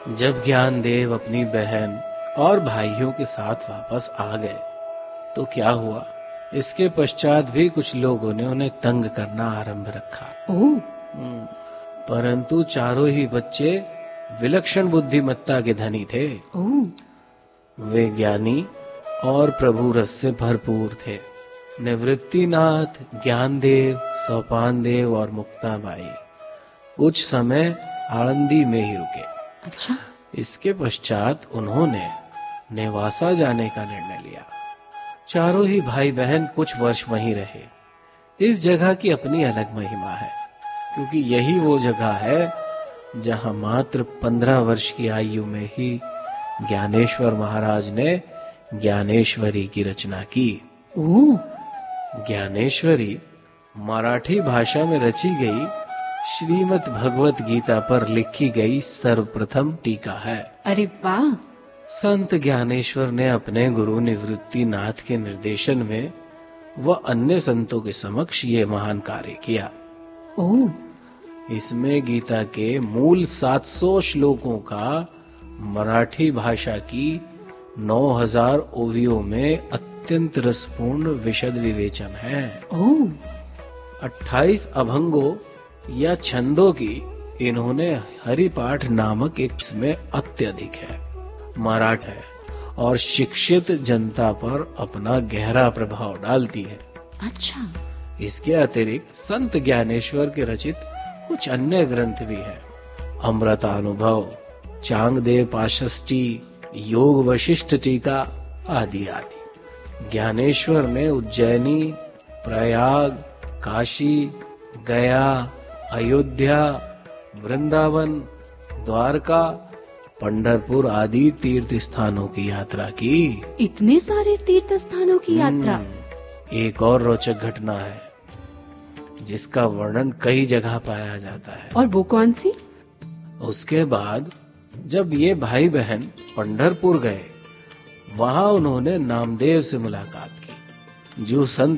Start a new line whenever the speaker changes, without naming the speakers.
जब ज्ञानदेव अपनी बहन और भाइयों के साथ वापस आ गए तो क्या हुआ, इसके पश्चात भी कुछ लोगों ने उन्हें तंग करना आरंभ रखा। परंतु चारों ही बच्चे विलक्षण बुद्धिमत्ता के धनी थे। वे ज्ञानी और प्रभु रस से भरपूर थे। निवृत्तिनाथ, ज्ञानदेव, सोपानदेव और मुक्ताबाई कुछ समय आळंदी में ही रुके।
अच्छा।
इसके पश्चात उन्होंने नेवासा जाने का निर्णय लिया। चारों ही भाई बहन कुछ वर्ष वहीं रहे। इस जगह की अपनी अलग महिमा है, क्योंकि यही वो जगह है जहां मात्र 15 वर्ष की आयु में ही ज्ञानेश्वर महाराज ने ज्ञानेश्वरी की रचना की। ज्ञानेश्वरी मराठी भाषा में रची गई श्रीमद् भगवत गीता पर लिखी गई सर्वप्रथम टीका है।
अरे वाह!
संत ज्ञानेश्वर ने अपने गुरु निवृत्तिनाथ के निर्देशन में व अन्य संतों के समक्ष ये महान कार्य किया। इसमें गीता के मूल 700 श्लोकों का मराठी भाषा की 9000 ओवियों में अत्यंत रसपूर्ण विशद विवेचन है। 28 अभंगों या छंदों की इन्होंने हरिपाठ नामक एक में अत्यधिक है, मराठ है और शिक्षित जनता पर अपना गहरा प्रभाव डालती है।
अच्छा।
इसके अतिरिक्त संत ज्ञानेश्वर के रचित कुछ अन्य ग्रंथ भी हैं। अमृतानुभव, चांगदेव पाशष्टी, योग वशिष्ठ टीका आदि आदि। ज्ञानेश्वर ने उज्जैनी, प्रयाग, काशी, गया, अयोध्या, वृंदावन, द्वारका, पंढरपुर आदि तीर्थ स्थानों की यात्रा की।
इतने सारे तीर्थ स्थानों की यात्रा।
एक और रोचक घटना है जिसका वर्णन कई जगह पाया जाता है।
और वो कौन सी?
उसके बाद जब ये भाई बहन पंढरपुर गए, वहां उन्होंने नामदेव से मुलाकात की, जो संत